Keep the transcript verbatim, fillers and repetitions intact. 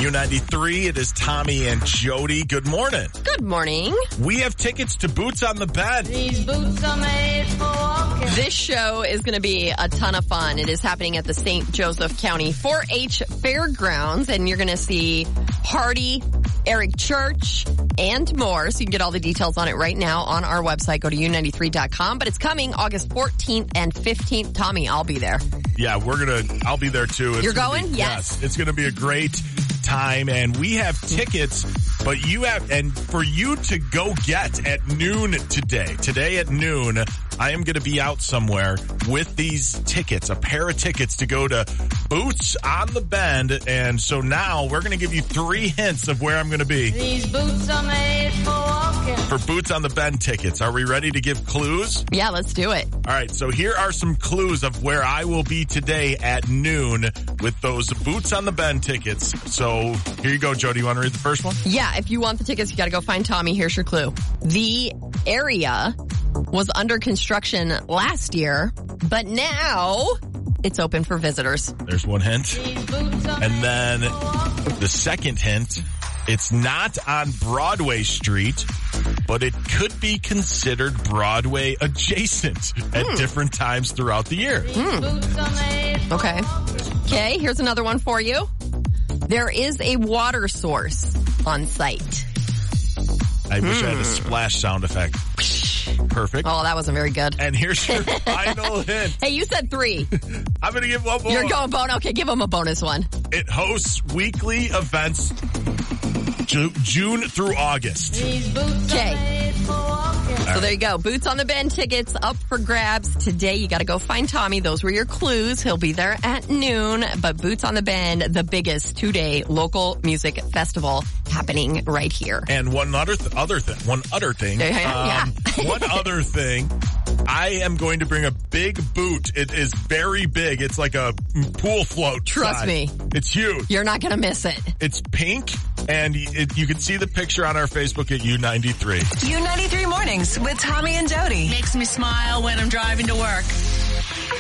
U ninety-three, it is Tommy and Jody. Good morning. Good morning. We have tickets to Boots on the Bend. These boots are made for walking. This show is going to be a ton of fun. It is happening at the Saint Joseph County four H Fairgrounds, and you're going to see Hardy, Eric Church, and more. So you can get all the details on it right now on our website. Go to U ninety-three dot com. But it's coming August fourteenth and fifteenth. Tommy, I'll be there. Yeah, we're going to, I'll be there too. It's You're gonna going? Be, Yes. yes. It's going to be a great time, and we have tickets, but you have, and for you to go get at noon today, today at noon, I am going to be out somewhere with these tickets, a pair of tickets to go to Boots on the Bend. And so now we're going to give you three hints of where I'm going to be. These boots are made for walking. For Boots on the Bend tickets. Are we ready to give clues? Yeah, let's do it. All right, so here are some clues of where I will be today at noon with those Boots on the Bend tickets. So here you go, Jody. You want to read the first one? Yeah, if you want the tickets, you got to go find Tommy. Here's your clue. The area was under construction last year, but now it's open for visitors. There's one hint. These boots are And made then for walking. the second hint, it's not on Broadway Street, but it could be considered Broadway adjacent at Hmm. different times throughout the year. These boots are made for Okay. Okay, here's another one for you. There is a water source on site. I wish I had a splash sound effect. Perfect. Oh, that wasn't very good. And here's your final hint. Hey, you said three. I'm going to give one more. You're going bonus. Okay, give him a bonus one. It hosts weekly events Ju- June through August. These boots Okay. are made for walking. So there you go. Boots on the Bend tickets up for grabs today. You got to go find Tommy. Those were your clues. He'll be there at noon. But Boots on the Bend, the biggest two-day local music festival happening right here. And one other th- other thing, one other thing, Yeah, yeah. um, one other thing, I am going to bring a big boot. It is very big. It's like a pool float. Trust size. me. It's huge. You're not going to miss it. It's pink, and it, you can see the picture on our Facebook at U ninety-three. U ninety-three Mornings with Tommy and Jody. Makes me smile when I'm driving to work.